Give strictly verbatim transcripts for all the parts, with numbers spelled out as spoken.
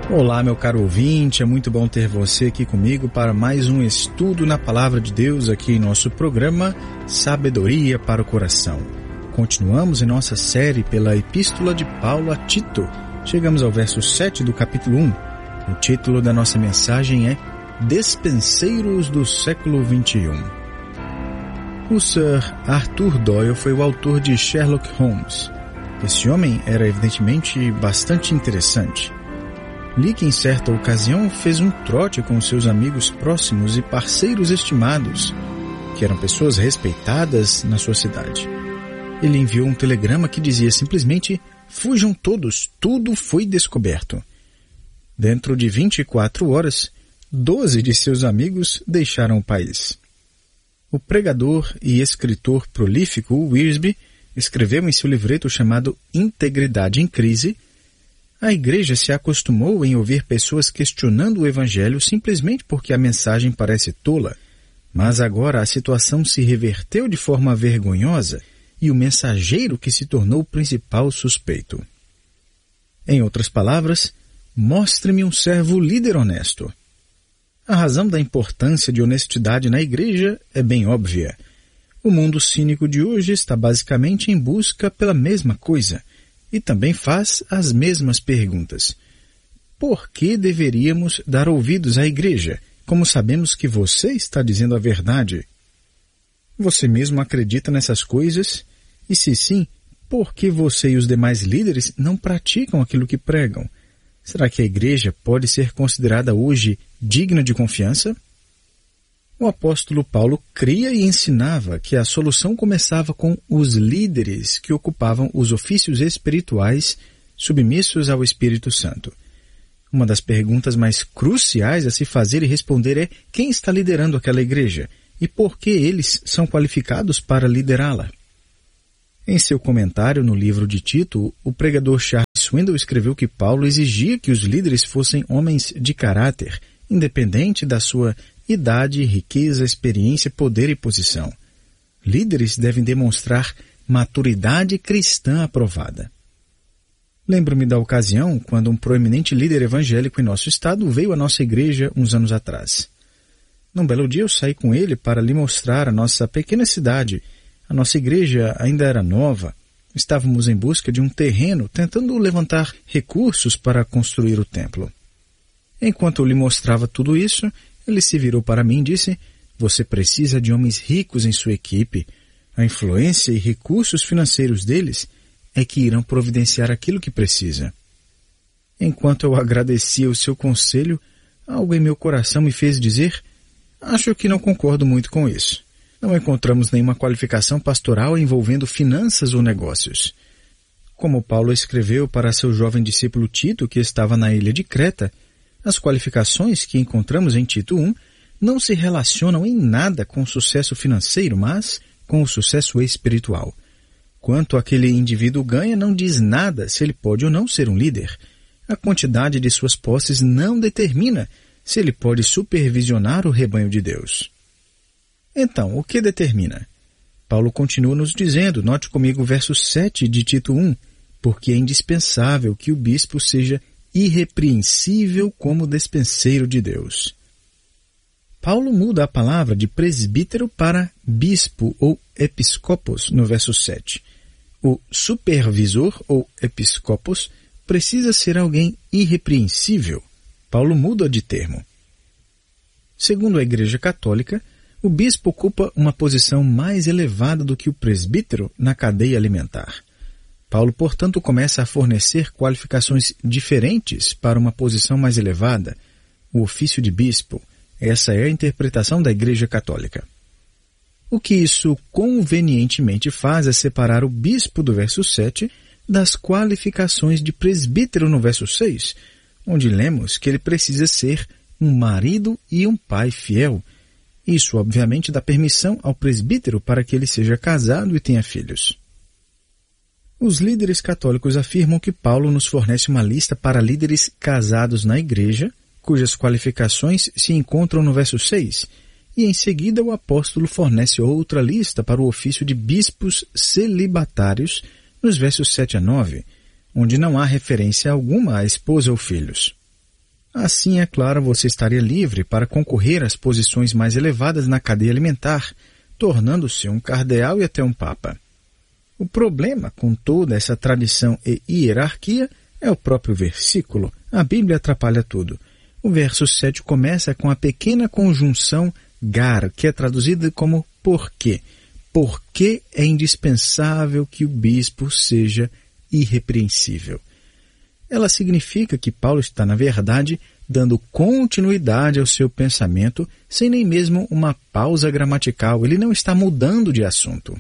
Olá, meu caro ouvinte, é muito bom ter você aqui comigo para mais um estudo na Palavra de Deus aqui em nosso programa Sabedoria para o Coração. Continuamos em nossa série pela Epístola de Paulo a Tito. Chegamos ao verso sete do capítulo um. O título da nossa mensagem é Despenseiros do século vinte e um. O Sir Arthur Doyle foi o autor de Sherlock Holmes. Esse homem era evidentemente bastante interessante. Li que em certa ocasião fez um trote com seus amigos próximos e parceiros estimados, que eram pessoas respeitadas na sua cidade. Ele enviou um telegrama que dizia simplesmente: fujam todos, tudo foi descoberto. Dentro de vinte e quatro horas, doze de seus amigos deixaram o país. O pregador e escritor prolífico Wiersbe escreveu em seu livreto chamado Integridade em Crise: a igreja se acostumou em ouvir pessoas questionando o evangelho simplesmente porque a mensagem parece tola, mas agora a situação se reverteu de forma vergonhosa e o mensageiro que se tornou o principal suspeito. Em outras palavras, mostre-me um servo líder honesto. A razão da importância de honestidade na igreja é bem óbvia. O mundo cínico de hoje está basicamente em busca pela mesma coisa e também faz as mesmas perguntas. Por que deveríamos dar ouvidos à igreja, como sabemos que você está dizendo a verdade? Você mesmo acredita nessas coisas? E se sim, por que você e os demais líderes não praticam aquilo que pregam? Será que a igreja pode ser considerada hoje digna de confiança? O apóstolo Paulo cria e ensinava que a solução começava com os líderes que ocupavam os ofícios espirituais submissos ao Espírito Santo. Uma das perguntas mais cruciais a se fazer e responder é: quem está liderando aquela igreja e por que eles são qualificados para liderá-la? Em seu comentário no livro de Tito, o pregador Charles Swindoll escreveu que Paulo exigia que os líderes fossem homens de caráter, independente da sua idade, riqueza, experiência, poder e posição. Líderes devem demonstrar maturidade cristã aprovada. Lembro-me da ocasião quando um proeminente líder evangélico em nosso estado veio à nossa igreja uns anos atrás. Num belo dia eu saí com ele para lhe mostrar a nossa pequena cidade. A nossa igreja ainda era nova. Estávamos em busca de um terreno, tentando levantar recursos para construir o templo. Enquanto eu lhe mostrava tudo isso, ele se virou para mim e disse: você precisa de homens ricos em sua equipe. A influência e recursos financeiros deles é que irão providenciar aquilo que precisa. Enquanto eu agradecia o seu conselho, algo em meu coração me fez dizer: acho que não concordo muito com isso. Não encontramos nenhuma qualificação pastoral envolvendo finanças ou negócios. Como Paulo escreveu para seu jovem discípulo Tito, que estava na ilha de Creta, as qualificações que encontramos em Tito um não se relacionam em nada com o sucesso financeiro, mas com o sucesso espiritual. Quanto aquele indivíduo ganha não diz nada se ele pode ou não ser um líder. A quantidade de suas posses não determina se ele pode supervisionar o rebanho de Deus. Então, o que determina? Paulo continua nos dizendo, note comigo o verso sete de Tito um, porque é indispensável que o bispo seja irrepreensível como despenseiro de Deus. Paulo muda a palavra de presbítero para bispo ou episcopos no verso sete. O supervisor ou episcopos precisa ser alguém irrepreensível. Paulo muda de termo. Segundo a Igreja Católica, o bispo ocupa uma posição mais elevada do que o presbítero na cadeia alimentar. Paulo, portanto, começa a fornecer qualificações diferentes para uma posição mais elevada, o ofício de bispo. Essa é a interpretação da Igreja Católica. O que isso convenientemente faz é separar o bispo do verso sete das qualificações de presbítero no verso seis, onde lemos que ele precisa ser um marido e um pai fiel. Isso, obviamente, dá permissão ao presbítero para que ele seja casado e tenha filhos. Os líderes católicos afirmam que Paulo nos fornece uma lista para líderes casados na igreja, cujas qualificações se encontram no verso seis, e em seguida o apóstolo fornece outra lista para o ofício de bispos celibatários nos versos sete a nove, onde não há referência alguma à esposa ou filhos. Assim, é claro, você estaria livre para concorrer às posições mais elevadas na cadeia alimentar, tornando-se um cardeal e até um papa. O problema com toda essa tradição e hierarquia é o próprio versículo. A Bíblia atrapalha tudo. O verso sete começa com a pequena conjunção gar, que é traduzida como porque. Porque é indispensável que o bispo seja irrepreensível. Ela significa que Paulo está, na verdade, dando continuidade ao seu pensamento, sem nem mesmo uma pausa gramatical. Ele não está mudando de assunto.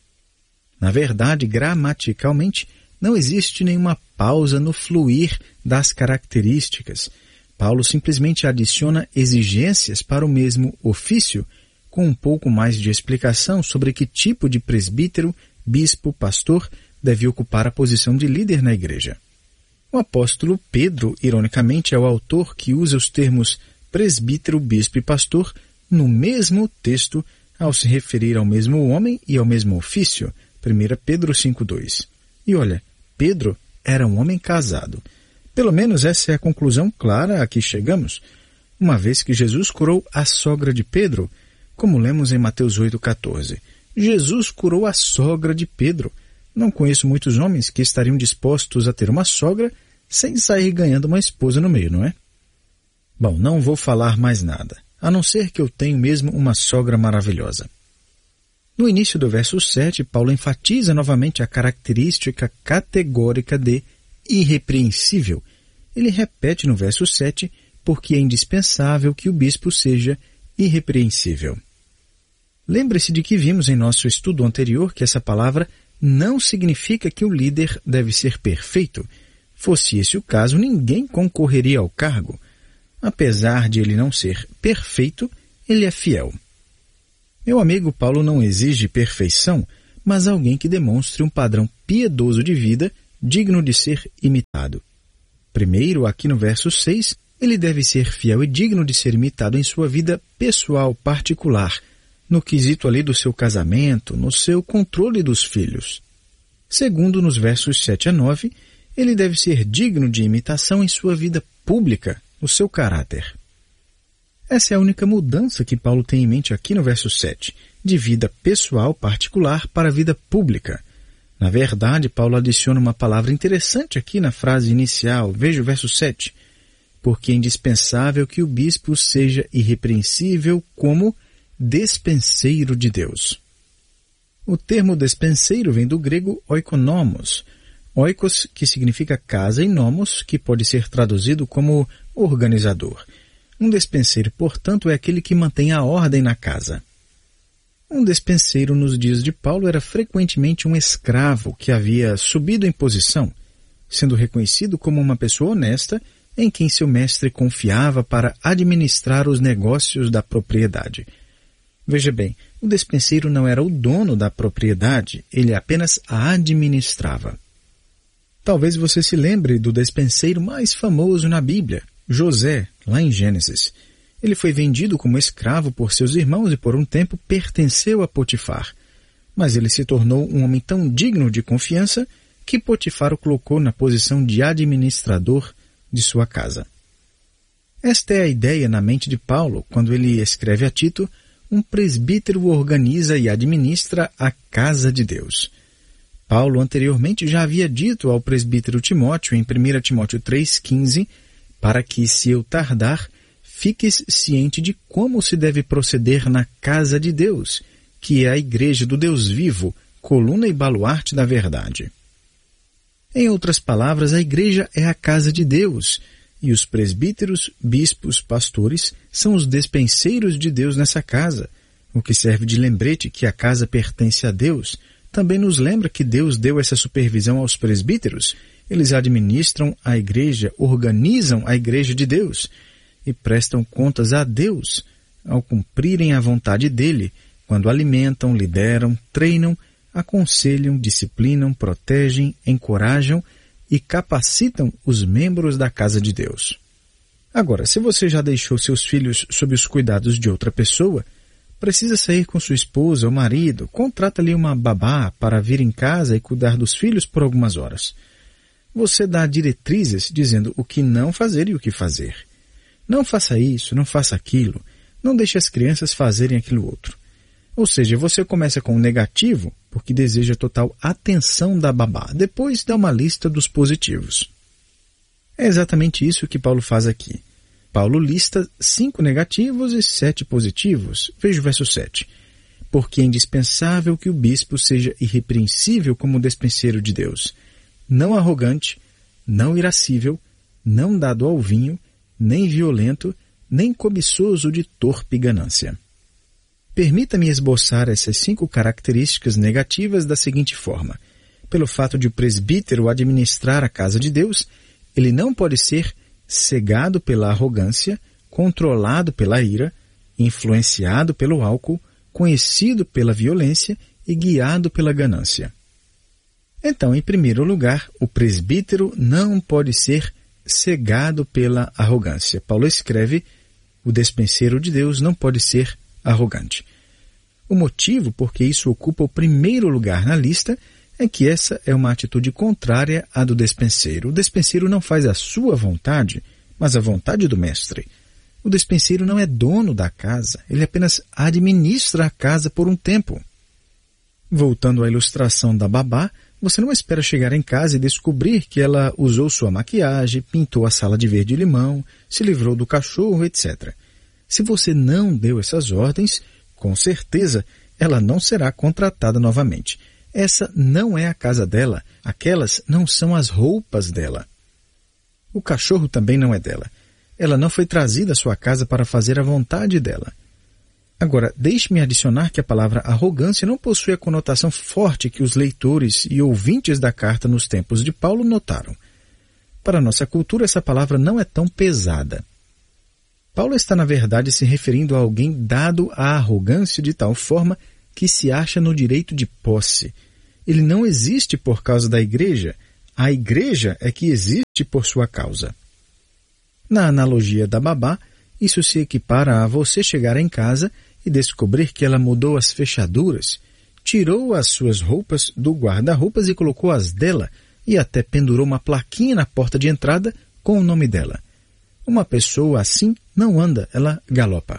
Na verdade, gramaticalmente, não existe nenhuma pausa no fluir das características. Paulo simplesmente adiciona exigências para o mesmo ofício, com um pouco mais de explicação sobre que tipo de presbítero, bispo, pastor deve ocupar a posição de líder na igreja. O apóstolo Pedro, ironicamente, é o autor que usa os termos presbítero, bispo e pastor no mesmo texto ao se referir ao mesmo homem e ao mesmo ofício, primeira Pedro cinco, dois. E olha, Pedro era um homem casado. Pelo menos essa é a conclusão clara a que chegamos, uma vez que Jesus curou a sogra de Pedro, como lemos em Mateus oito, quatorze. Jesus curou a sogra de Pedro. Não conheço muitos homens que estariam dispostos a ter uma sogra sem sair ganhando uma esposa no meio, não é? Bom, não vou falar mais nada, a não ser que eu tenho mesmo uma sogra maravilhosa. No início do verso sete, Paulo enfatiza novamente a característica categórica de irrepreensível. Ele repete no verso sete, porque é indispensável que o bispo seja irrepreensível. Lembre-se de que vimos em nosso estudo anterior que essa palavra não significa que o líder deve ser perfeito. Fosse esse o caso, ninguém concorreria ao cargo. Apesar de ele não ser perfeito, ele é fiel. Meu amigo, Paulo não exige perfeição, mas alguém que demonstre um padrão piedoso de vida digno de ser imitado. Primeiro, aqui no verso seis, ele deve ser fiel e digno de ser imitado em sua vida pessoal, particular, no quesito ali do seu casamento, no seu controle dos filhos. Segundo, nos versos sete a nove, ele deve ser digno de imitação em sua vida pública, no seu caráter. Essa é a única mudança que Paulo tem em mente aqui no verso sete, de vida pessoal particular para a vida pública. Na verdade, Paulo adiciona uma palavra interessante aqui na frase inicial. Veja o verso sete. Porque é indispensável que o bispo seja irrepreensível como despenseiro de Deus. O termo despenseiro vem do grego oikonomos. Oikos, que significa casa, e nomos, que pode ser traduzido como organizador. Um despenseiro, portanto, é aquele que mantém a ordem na casa. Um despenseiro nos dias de Paulo era frequentemente um escravo que havia subido em posição, sendo reconhecido como uma pessoa honesta em quem seu mestre confiava para administrar os negócios da propriedade. Veja bem, o despenseiro não era o dono da propriedade, ele apenas a administrava. Talvez você se lembre do despenseiro mais famoso na Bíblia, José, lá em Gênesis. Ele foi vendido como escravo por seus irmãos e por um tempo pertenceu a Potifar. Mas ele se tornou um homem tão digno de confiança que Potifar o colocou na posição de administrador de sua casa. Esta é a ideia na mente de Paulo quando ele escreve a Tito: um presbítero organiza e administra a casa de Deus. Paulo anteriormente já havia dito ao presbítero Timóteo em primeira Timóteo três, quinze, para que, se eu tardar, fiques ciente de como se deve proceder na casa de Deus, que é a igreja do Deus vivo, coluna e baluarte da verdade. Em outras palavras, a igreja é a casa de Deus, e os presbíteros, bispos, pastores são os despenseiros de Deus nessa casa, o que serve de lembrete que a casa pertence a Deus. Também nos lembra que Deus deu essa supervisão aos presbíteros. Eles administram a igreja, organizam a igreja de Deus e prestam contas a Deus ao cumprirem a vontade dele, quando alimentam, lideram, treinam, aconselham, disciplinam, protegem, encorajam e capacitam os membros da casa de Deus. Agora, se você já deixou seus filhos sob os cuidados de outra pessoa, precisa sair com sua esposa ou marido, contrata ali uma babá para vir em casa e cuidar dos filhos por algumas horas. Você dá diretrizes dizendo o que não fazer e o que fazer. Não faça isso, não faça aquilo. Não deixe as crianças fazerem aquilo outro. Ou seja, você começa com o negativo, porque deseja total atenção da babá. Depois dá uma lista dos positivos. É exatamente isso que Paulo faz aqui. Paulo lista cinco negativos e sete positivos. Veja o verso sete. Porque é indispensável que o bispo seja irrepreensível como despenseiro de Deus, não arrogante, não irascível, não dado ao vinho, nem violento, nem cobiçoso de torpe ganância. Permita-me esboçar essas cinco características negativas da seguinte forma. Pelo fato de o presbítero administrar a casa de Deus, ele não pode ser cegado pela arrogância, controlado pela ira, influenciado pelo álcool, conhecido pela violência e guiado pela ganância. Então, em primeiro lugar, o presbítero não pode ser cegado pela arrogância. Paulo escreve, o despenseiro de Deus não pode ser arrogante. O motivo por que isso ocupa o primeiro lugar na lista é que essa é uma atitude contrária à do despenseiro. O despenseiro não faz a sua vontade, mas a vontade do mestre. O despenseiro não é dono da casa, ele apenas administra a casa por um tempo. Voltando à ilustração da babá, você não espera chegar em casa e descobrir que ela usou sua maquiagem, pintou a sala de verde e limão, se livrou do cachorro, etcétera. Se você não deu essas ordens, com certeza ela não será contratada novamente. Essa não é a casa dela, aquelas não são as roupas dela. O cachorro também não é dela. Ela não foi trazida à sua casa para fazer a vontade dela. Agora, deixe-me adicionar que a palavra arrogância não possui a conotação forte que os leitores e ouvintes da carta nos tempos de Paulo notaram. Para a nossa cultura, essa palavra não é tão pesada. Paulo está, na verdade, se referindo a alguém dado à arrogância de tal forma que se acha no direito de posse. Ele não existe por causa da igreja, a igreja é que existe por sua causa. Na analogia da babá, isso se equipara a você chegar em casa e descobrir que ela mudou as fechaduras, tirou as suas roupas do guarda-roupas e colocou as dela, e até pendurou uma plaquinha na porta de entrada com o nome dela. Uma pessoa assim não anda, ela galopa.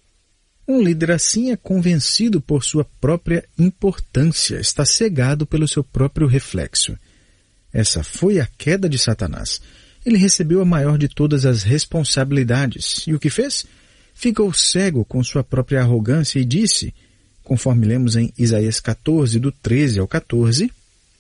Um líder assim é convencido por sua própria importância, está cegado pelo seu próprio reflexo. Essa foi a queda de Satanás. Ele recebeu a maior de todas as responsabilidades. E o que fez? Ficou cego com sua própria arrogância e disse, conforme lemos em Isaías quatorze, do treze ao quatorze,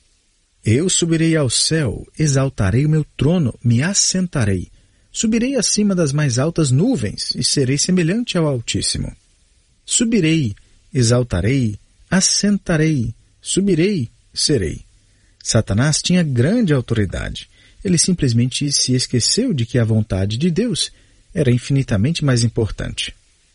Eu subirei ao céu, exaltarei o meu trono, me assentarei. Subirei acima das mais altas nuvens e serei semelhante ao Altíssimo. Subirei, exaltarei, assentarei, subirei, serei. Satanás tinha grande autoridade. Ele simplesmente se esqueceu de que a vontade de Deus era infinitamente mais importante.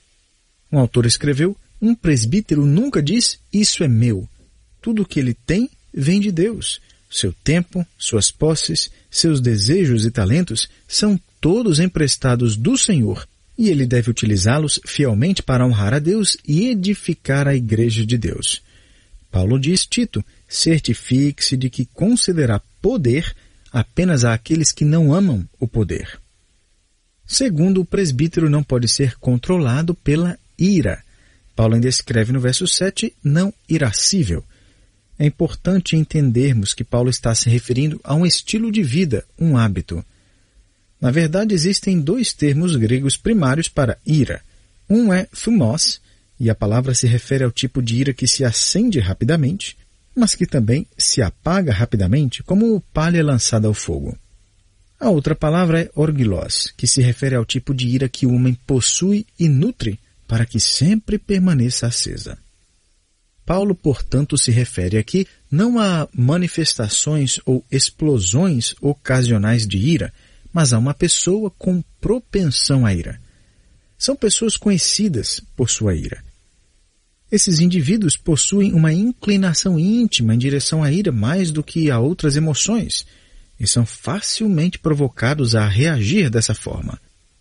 Um autor escreveu, um presbítero nunca diz, isso é meu. Tudo o que ele tem vem de Deus. Seu tempo, suas posses, seus desejos e talentos são todos emprestados do Senhor e ele deve utilizá-los fielmente para honrar a Deus e edificar a igreja de Deus. Paulo diz, Tito, certifique-se de que concederá poder apenas àqueles que não amam o poder. Segundo, o presbítero não pode ser controlado pela ira. Paulo ainda escreve no verso sete, não irascível. É importante entendermos que Paulo está se referindo a um estilo de vida, um hábito. Na verdade, existem dois termos gregos primários para ira. Um é thumos, e a palavra se refere ao tipo de ira que se acende rapidamente, mas que também se apaga rapidamente, como palha lançada ao fogo. A outra palavra é orgilos, que se refere ao tipo de ira que o homem possui e nutre para que sempre permaneça acesa. Paulo, portanto, se refere aqui não a manifestações ou explosões ocasionais de ira, mas a uma pessoa com propensão à ira. São pessoas conhecidas por sua ira. Esses indivíduos possuem uma inclinação íntima em direção à ira mais do que a outras emoções, e são facilmente provocados a reagir dessa forma.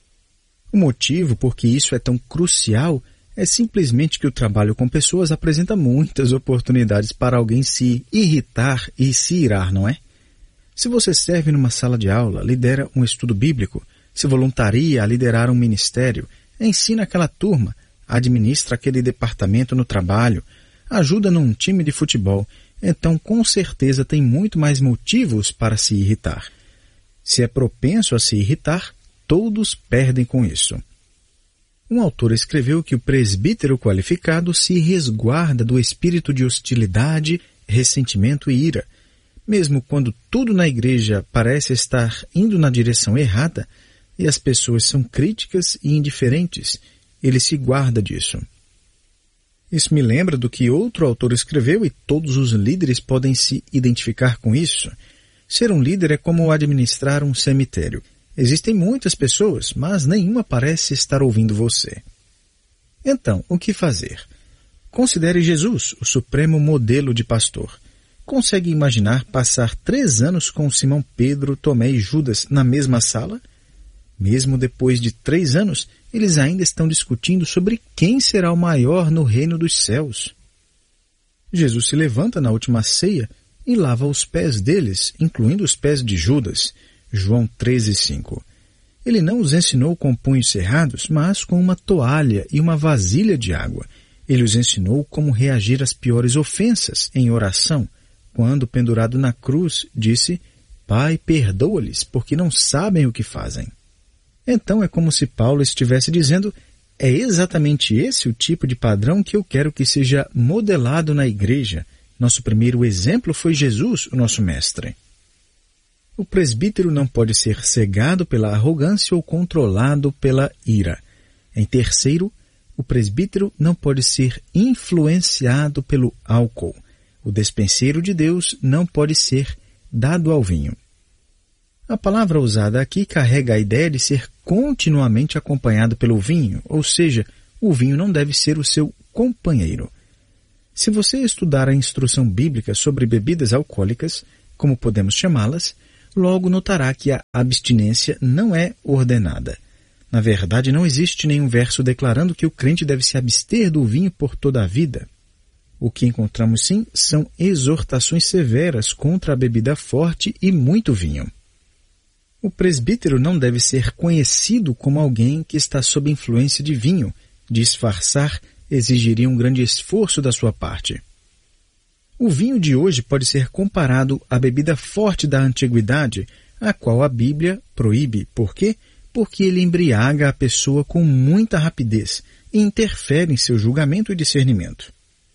O motivo por que isso é tão crucial é simplesmente que o trabalho com pessoas apresenta muitas oportunidades para alguém se irritar e se irar, não é? Se você serve numa sala de aula, lidera um estudo bíblico, se voluntaria a liderar um ministério, ensina aquela turma, administra aquele departamento no trabalho, ajuda num time de futebol, então com certeza tem muito mais motivos para se irritar. Se é propenso a se irritar, todos perdem com isso. Um autor escreveu que o presbítero qualificado se resguarda do espírito de hostilidade, ressentimento e ira. Mesmo quando tudo na igreja parece estar indo na direção errada e as pessoas são críticas e indiferentes, ele se guarda disso. Isso me lembra do que outro autor escreveu e todos os líderes podem se identificar com isso. Ser um líder é como administrar um cemitério. Existem muitas pessoas, mas nenhuma parece estar ouvindo você. Então, o que fazer? Considere Jesus, o supremo modelo de pastor. Consegue imaginar passar três anos com Simão Pedro, Tomé e Judas na mesma sala? Mesmo depois de três anos, eles ainda estão discutindo sobre quem será o maior no reino dos céus. Jesus se levanta na última ceia e lava os pés deles, incluindo os pés de Judas. João treze, cinco. Ele não os ensinou com punhos cerrados, mas com uma toalha e uma vasilha de água. Ele os ensinou como reagir às piores ofensas em oração, quando, pendurado na cruz, disse: Pai, perdoa-lhes, porque não sabem o que fazem. Então é como se Paulo estivesse dizendo: é exatamente esse o tipo de padrão que eu quero que seja modelado na igreja. Nosso primeiro exemplo foi Jesus, o nosso mestre. O presbítero não pode ser cegado pela arrogância ou controlado pela ira. Em terceiro, o presbítero não pode ser influenciado pelo álcool. O despenseiro de Deus não pode ser dado ao vinho. A palavra usada aqui carrega a ideia de ser continuamente acompanhado pelo vinho, ou seja, o vinho não deve ser o seu companheiro. Se você estudar a instrução bíblica sobre bebidas alcoólicas, como podemos chamá-las, logo notará que a abstinência não é ordenada. Na verdade, não existe nenhum verso declarando que o crente deve se abster do vinho por toda a vida. O que encontramos sim são exortações severas contra a bebida forte e muito vinho. O presbítero não deve ser conhecido como alguém que está sob influência de vinho. Disfarçar exigiria um grande esforço da sua parte. O vinho de hoje pode ser comparado à bebida forte da antiguidade, a qual a Bíblia proíbe. Por quê? Porque ele embriaga a pessoa com muita rapidez e interfere em seu julgamento e discernimento.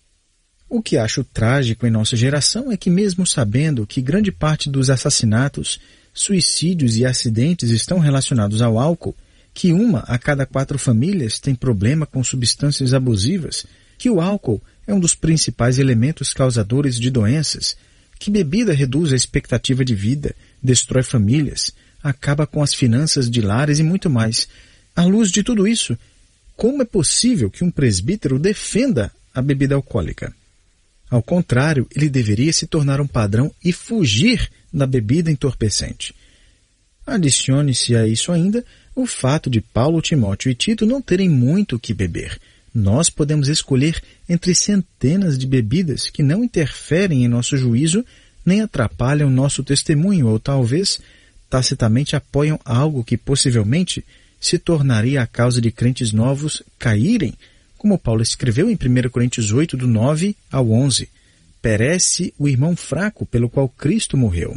O que acho trágico em nossa geração é que, mesmo sabendo que grande parte dos assassinatos, suicídios e acidentes estão relacionados ao álcool, que uma a cada quatro famílias tem problema com substâncias abusivas, que o álcool é um dos principais elementos causadores de doenças, que bebida reduz a expectativa de vida, destrói famílias, acaba com as finanças de lares e muito mais. À luz de tudo isso, como é possível que um presbítero defenda a bebida alcoólica? Ao contrário, ele deveria se tornar um padrão e fugir da bebida entorpecente. Adicione-se a isso ainda o fato de Paulo, Timóteo e Tito não terem muito o que beber. Nós podemos escolher entre centenas de bebidas que não interferem em nosso juízo, nem atrapalham nosso testemunho, ou talvez tacitamente apoiam algo que possivelmente se tornaria a causa de crentes novos caírem, como Paulo escreveu em primeira Coríntios oito, do nove ao onze. Perece o irmão fraco pelo qual Cristo morreu.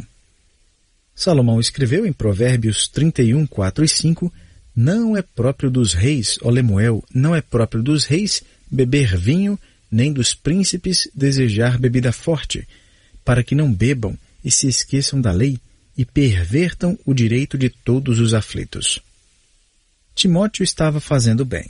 Salomão escreveu em Provérbios trinta e um, quatro e cinco, não é próprio dos reis, ó Lemuel, não é próprio dos reis beber vinho, nem dos príncipes desejar bebida forte, para que não bebam e se esqueçam da lei e pervertam o direito de todos os aflitos. Timóteo estava fazendo bem.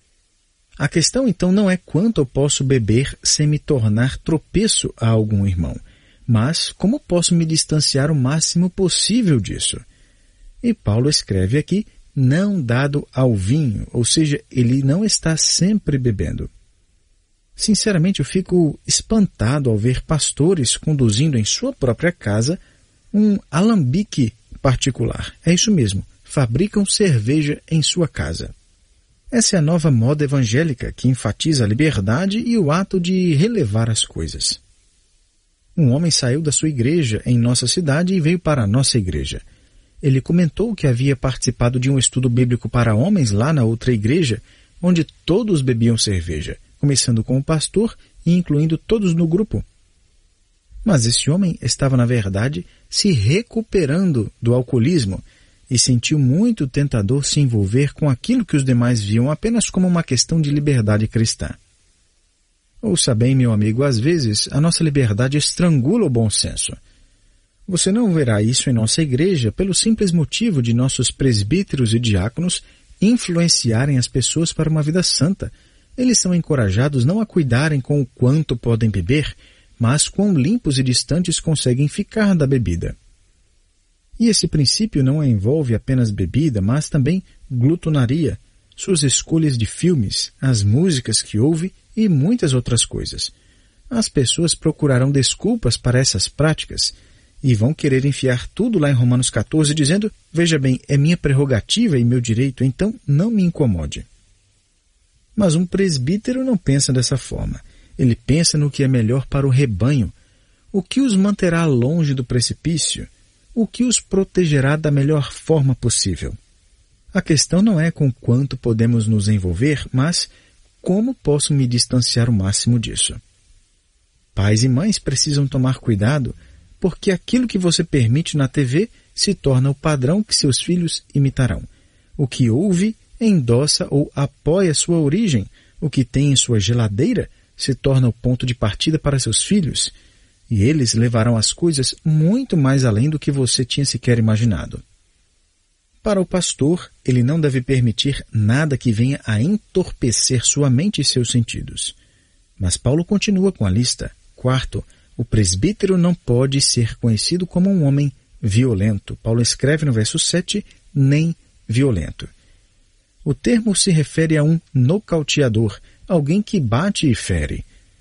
A questão então não é quanto eu posso beber sem me tornar tropeço a algum irmão, mas como posso me distanciar o máximo possível disso. E Paulo escreve aqui, não dado ao vinho, ou seja, ele não está sempre bebendo. Sinceramente, eu fico espantado ao ver pastores conduzindo em sua própria casa um alambique particular. É isso mesmo, fabricam cerveja em sua casa. Essa é a nova moda evangélica que enfatiza a liberdade e o ato de relevar as coisas. Um homem saiu da sua igreja em nossa cidade e veio para a nossa igreja. ele comentou que havia participado de um estudo bíblico para homens lá na outra igreja, onde todos bebiam cerveja, começando com o pastor e incluindo todos no grupo. Mas esse homem estava, na verdade, se recuperando do alcoolismo e sentiu muito tentador se envolver com aquilo que os demais viam apenas como uma questão de liberdade cristã. Ouça bem, meu amigo, às vezes a nossa liberdade estrangula o bom senso. Você não verá isso em nossa igreja pelo simples motivo de nossos presbíteros e diáconos influenciarem as pessoas para uma vida santa. Eles são encorajados não a cuidarem com o quanto podem beber, mas quão limpos e distantes conseguem ficar da bebida. E esse princípio não envolve apenas bebida, mas também glutonaria, suas escolhas de filmes, as músicas que ouve e muitas outras coisas. As pessoas procurarão desculpas para essas práticas e vão querer enfiar tudo lá em Romanos quatorze, dizendo, veja bem, é minha prerrogativa e meu direito, então não me incomode. Mas um presbítero não pensa dessa forma. Ele pensa no que é melhor para o rebanho, o que os manterá longe do precipício, o que os protegerá da melhor forma possível. A questão não é com quanto podemos nos envolver, mas como posso me distanciar o máximo disso. Pais e mães precisam tomar cuidado, porque aquilo que você permite na T V se torna o padrão que seus filhos imitarão. O que ouve, endossa ou apoia sua origem, o que tem em sua geladeira, se torna o ponto de partida para seus filhos, e eles levarão as coisas muito mais além do que você tinha sequer imaginado. Para o pastor, ele não deve permitir nada que venha a entorpecer sua mente e seus sentidos. Mas Paulo continua com a lista. Quarto, o presbítero não pode ser conhecido como um homem violento. Paulo escreve no verso sete, nem violento. O termo se refere a um nocauteador, alguém que bate e fere.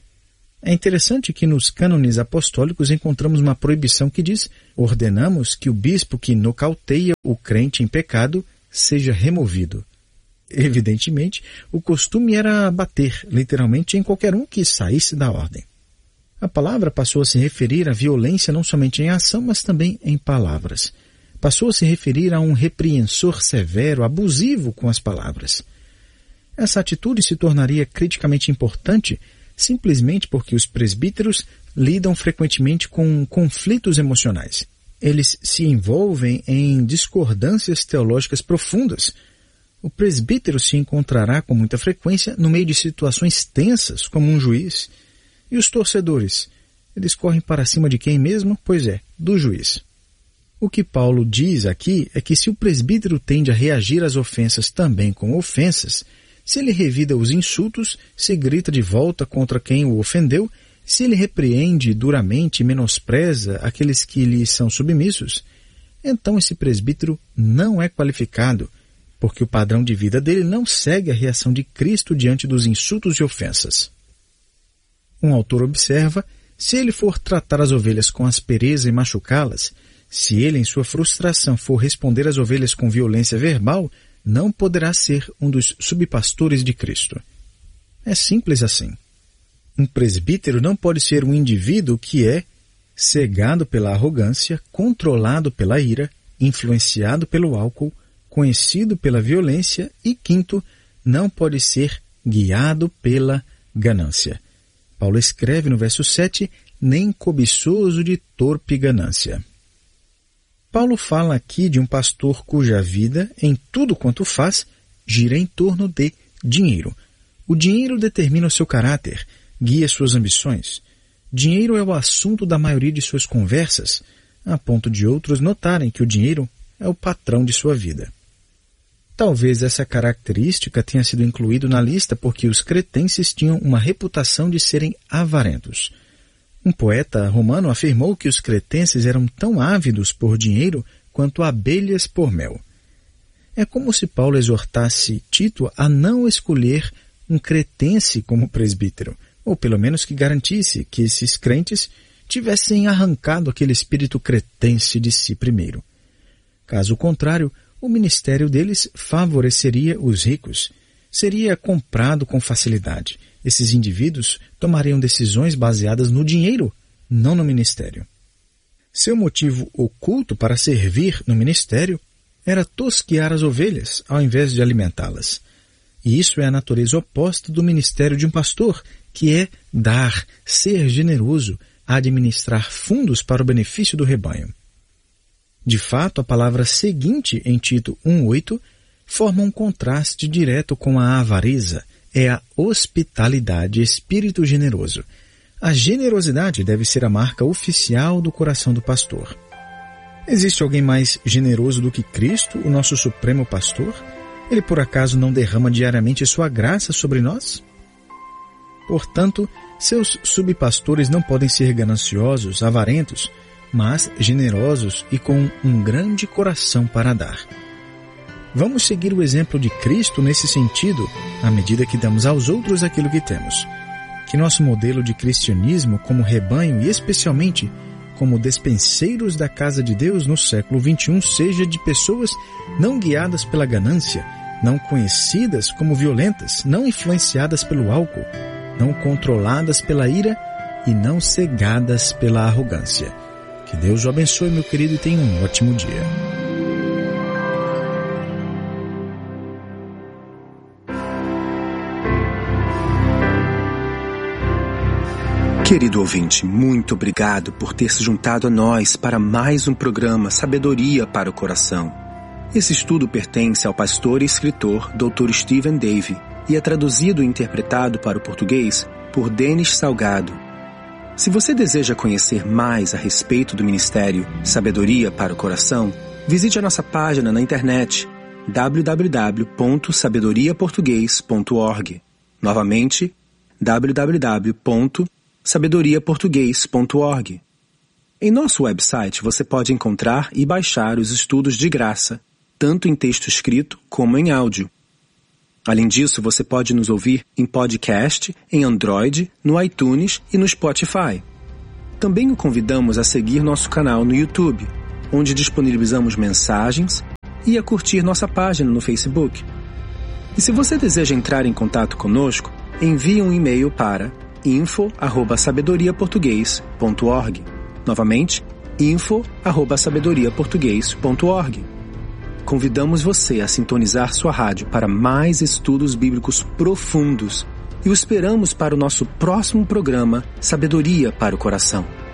É interessante que nos cânones apostólicos encontramos uma proibição que diz: ordenamos que o bispo que nocauteia o crente em pecado seja removido. Evidentemente, o costume era bater, literalmente, em qualquer um que saísse da ordem. A palavra passou a se referir à violência não somente em ação, mas também em palavras. Passou a se referir a um repreensor severo, abusivo com as palavras. Essa atitude se tornaria criticamente importante simplesmente porque os presbíteros lidam frequentemente com conflitos emocionais. Eles se envolvem em discordâncias teológicas profundas. O presbítero se encontrará com muita frequência no meio de situações tensas, como um juiz. E os torcedores? Eles correm para cima de quem mesmo? Pois é, do juiz. O que Paulo diz aqui é que se o presbítero tende a reagir às ofensas também com ofensas, se ele revida os insultos, se grita de volta contra quem o ofendeu, se ele repreende duramente e menospreza aqueles que lhe são submissos, então esse presbítero não é qualificado, porque o padrão de vida dele não segue a reação de Cristo diante dos insultos e ofensas. Um autor observa, se ele for tratar as ovelhas com aspereza e machucá-las, se ele em sua frustração for responder às ovelhas com violência verbal, não poderá ser um dos subpastores de Cristo. É simples assim. Um presbítero não pode ser um indivíduo que é cegado pela arrogância, controlado pela ira, influenciado pelo álcool, conhecido pela violência e, quinto, não pode ser guiado pela ganância. Paulo escreve no verso sete, nem cobiçoso de torpe ganância. Paulo fala aqui de um pastor cuja vida, em tudo quanto faz, gira em torno de dinheiro. O dinheiro determina o seu caráter, guia suas ambições. Dinheiro é o assunto da maioria de suas conversas, a ponto de outros notarem que o dinheiro é o patrão de sua vida. Talvez essa característica tenha sido incluída na lista porque os cretenses tinham uma reputação de serem avarentos. Um poeta romano afirmou que os cretenses eram tão ávidos por dinheiro quanto abelhas por mel. É como se Paulo exortasse Tito a não escolher um cretense como presbítero, ou pelo menos que garantisse que esses crentes tivessem arrancado aquele espírito cretense de si primeiro. Caso contrário, o ministério deles favoreceria os ricos, seria comprado com facilidade. Esses indivíduos tomariam decisões baseadas no dinheiro, não no ministério. Seu motivo oculto para servir no ministério era tosquear as ovelhas, ao invés de alimentá-las. E isso é a natureza oposta do ministério de um pastor, que é dar, ser generoso, administrar fundos para o benefício do rebanho. De fato, a palavra seguinte em Tito um oito forma um contraste direto com a avareza, é a hospitalidade, espírito generoso. A generosidade deve ser a marca oficial do coração do pastor. Existe alguém mais generoso do que Cristo, o nosso supremo pastor? Ele por acaso não derrama diariamente sua graça sobre nós? Portanto, seus subpastores não podem ser gananciosos, avarentos, mas generosos e com um grande coração para dar. Vamos seguir o exemplo de Cristo nesse sentido, à medida que damos aos outros aquilo que temos. Que nosso modelo de cristianismo como rebanho e especialmente como despenseiros da casa de Deus no século vinte e um seja de pessoas não guiadas pela ganância, não conhecidas como violentas, não influenciadas pelo álcool, não controladas pela ira e não cegadas pela arrogância. Que Deus o abençoe, meu querido, e tenha um ótimo dia. Querido ouvinte, muito obrigado por ter se juntado a nós para mais um programa Sabedoria para o Coração. Esse estudo pertence ao pastor e escritor doutor Stephen Davey e é traduzido e interpretado para o português por Denis Salgado. Se você deseja conhecer mais a respeito do ministério Sabedoria para o Coração, visite a nossa página na internet w w w ponto sabedoria português ponto org. Novamente, w w w ponto sabedoria português ponto org. Em nosso website você pode encontrar e baixar os estudos de graça, tanto em texto escrito como em áudio. Além disso, você pode nos ouvir em podcast, em Android, no iTunes e no Spotify. Também o convidamos a seguir nosso canal no YouTube, onde disponibilizamos mensagens, e a curtir nossa página no Facebook. E se você deseja entrar em contato conosco, envie um e-mail para info arroba sabedoria português ponto org. Novamente, info arroba sabedoria português ponto org. Convidamos você a sintonizar sua rádio para mais estudos bíblicos profundos e o esperamos para o nosso próximo programa Sabedoria para o Coração.